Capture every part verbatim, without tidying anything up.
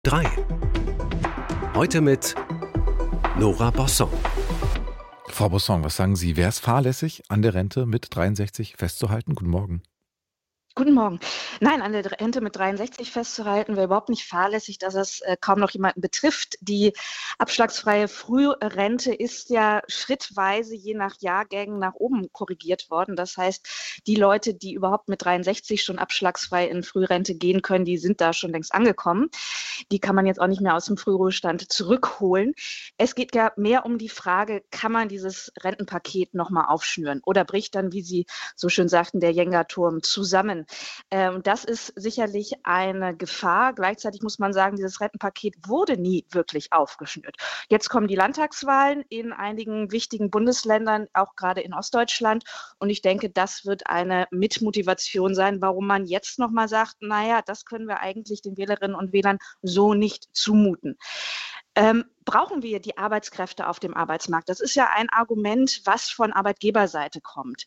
drei. Heute mit Nora Bosson. Frau Bosson, was sagen Sie? Wäre es fahrlässig, an der Rente mit dreiundsechzig festzuhalten? Guten Morgen. Guten Morgen. Nein, an der Rente mit dreiundsechzig festzuhalten, wäre überhaupt nicht fahrlässig, dass es äh, kaum noch jemanden betrifft. Die abschlagsfreie Frührente ist ja schrittweise je nach Jahrgängen nach oben korrigiert worden. Das heißt, die Leute, die überhaupt mit dreiundsechzig schon abschlagsfrei in Frührente gehen können, die sind da schon längst angekommen. Die kann man jetzt auch nicht mehr aus dem Frühruhestand zurückholen. Es geht ja mehr um die Frage, kann man dieses Rentenpaket nochmal aufschnüren oder bricht dann, wie Sie so schön sagten, der Jenga-Turm zusammen? Ähm, das ist sicherlich eine Gefahr. Gleichzeitig muss man sagen, dieses Rentenpaket wurde nie wirklich aufgeschnürt. Jetzt kommen die Landtagswahlen in einigen wichtigen Bundesländern, auch gerade in Ostdeutschland. Und ich denke, das wird eine Mitmotivation sein, warum man jetzt nochmal sagt, naja, das können wir eigentlich den Wählerinnen und Wählern so nicht zumuten. Ähm, brauchen wir die Arbeitskräfte auf dem Arbeitsmarkt? Das ist ja ein Argument, was von Arbeitgeberseite kommt.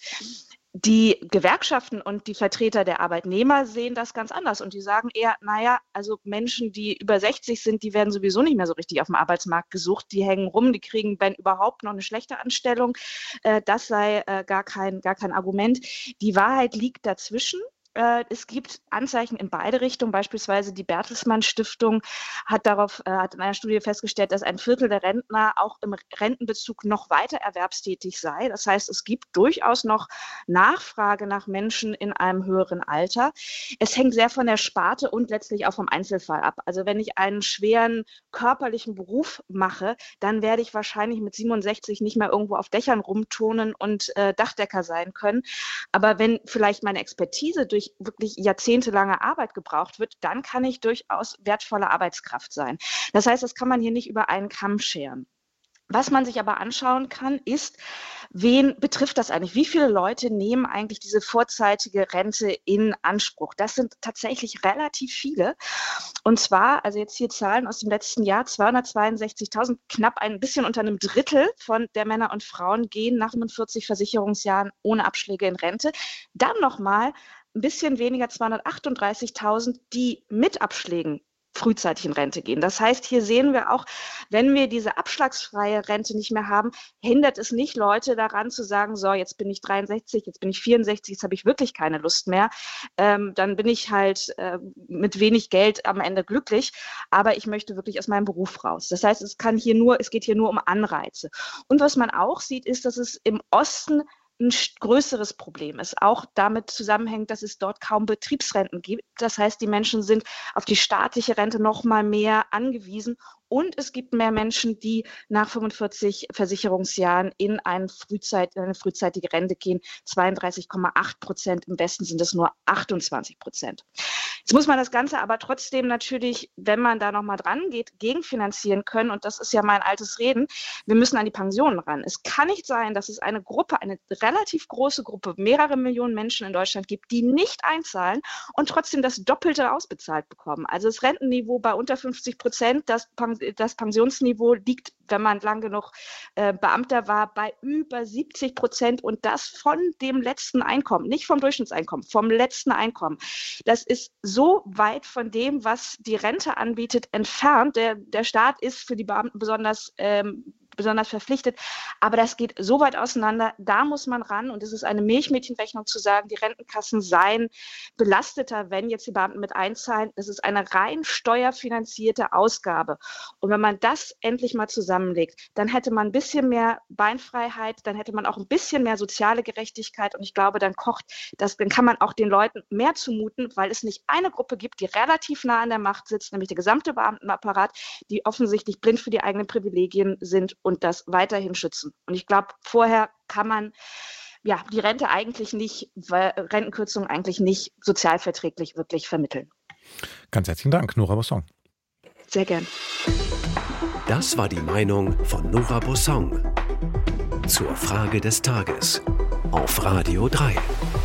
Die Gewerkschaften und die Vertreter der Arbeitnehmer sehen das ganz anders und die sagen eher, naja, also Menschen, die über sechzig sind, die werden sowieso nicht mehr so richtig auf dem Arbeitsmarkt gesucht, die hängen rum, die kriegen, wenn überhaupt, noch eine schlechte Anstellung. Äh, das sei äh, gar kein, gar kein Argument. Die Wahrheit liegt dazwischen. Es gibt Anzeichen in beide Richtungen. Beispielsweise die Bertelsmann Stiftung hat darauf, hat in einer Studie festgestellt, dass ein Viertel der Rentner auch im Rentenbezug noch weiter erwerbstätig sei. Das heißt, es gibt durchaus noch Nachfrage nach Menschen in einem höheren Alter. Es hängt sehr von der Sparte und letztlich auch vom Einzelfall ab. Also wenn ich einen schweren körperlichen Beruf mache, dann werde ich wahrscheinlich mit siebenundsechzig nicht mehr irgendwo auf Dächern rumturnen und äh, Dachdecker sein können. Aber wenn vielleicht meine Expertise durch wirklich jahrzehntelange Arbeit gebraucht wird, dann kann ich durchaus wertvolle Arbeitskraft sein. Das heißt, das kann man hier nicht über einen Kamm scheren. Was man sich aber anschauen kann, ist, wen betrifft das eigentlich? Wie viele Leute nehmen eigentlich diese vorzeitige Rente in Anspruch? Das sind tatsächlich relativ viele. Und zwar, also jetzt hier Zahlen aus dem letzten Jahr, zweihundertzweiundsechzigtausend, knapp ein bisschen unter einem Drittel von der Männer und Frauen gehen nach fünfundvierzig Versicherungsjahren ohne Abschläge in Rente. Dann nochmal ein bisschen weniger, zweihundertachtunddreißigtausend, die mit Abschlägen frühzeitig in Rente gehen. Das heißt, hier sehen wir auch, wenn wir diese abschlagsfreie Rente nicht mehr haben, hindert es nicht Leute daran zu sagen, so, jetzt bin ich dreiundsechzig, jetzt bin ich vierundsechzig, jetzt habe ich wirklich keine Lust mehr. Ähm, dann bin ich halt äh, mit wenig Geld am Ende glücklich, aber ich möchte wirklich aus meinem Beruf raus. Das heißt, es kann hier nur, es geht hier nur um Anreize. Und was man auch sieht, ist, dass es im Osten ein größeres Problem ist, auch damit zusammenhängt, dass es dort kaum Betriebsrenten gibt. Das heißt, die Menschen sind auf die staatliche Rente noch mal mehr angewiesen. Und es gibt mehr Menschen, die nach fünfundvierzig Versicherungsjahren in, einen Frühzeit, in eine frühzeitige Rente gehen. zweiunddreißig Komma acht Prozent, im Westen sind es nur achtundzwanzig Prozent. Jetzt muss man das Ganze aber trotzdem natürlich, wenn man da nochmal dran geht, gegenfinanzieren können. Und das ist ja mein altes Reden. Wir müssen an die Pensionen ran. Es kann nicht sein, dass es eine Gruppe, eine relativ große Gruppe, mehrere Millionen Menschen in Deutschland gibt, die nicht einzahlen und trotzdem das Doppelte ausbezahlt bekommen. Also das Rentenniveau bei unter fünfzig Prozent, das Das Pensionsniveau liegt, wenn man lang genug äh, Beamter war, bei über siebzig Prozent und das von dem letzten Einkommen, nicht vom Durchschnittseinkommen, vom letzten Einkommen. Das ist so weit von dem, was die Rente anbietet, entfernt. Der, der Staat ist für die Beamten besonders ähm, besonders verpflichtet, aber das geht so weit auseinander, da muss man ran und es ist eine Milchmädchenrechnung zu sagen, die Rentenkassen seien belasteter, wenn jetzt die Beamten mit einzahlen. Das ist eine rein steuerfinanzierte Ausgabe und wenn man das endlich mal zusammenlegt, dann hätte man ein bisschen mehr Beinfreiheit, dann hätte man auch ein bisschen mehr soziale Gerechtigkeit und ich glaube, dann kocht das, dann kann man auch den Leuten mehr zumuten, weil es nicht eine Gruppe gibt, die relativ nah an der Macht sitzt, nämlich der gesamte Beamtenapparat, die offensichtlich blind für die eigenen Privilegien sind und das weiterhin schützen. Und ich glaube, vorher kann man ja die Rente eigentlich nicht, Rentenkürzungen eigentlich nicht sozialverträglich wirklich vermitteln. Ganz herzlichen Dank, Nora Bosson. Sehr gern. Das war die Meinung von Nora Bosson zur Frage des Tages auf Radio drei.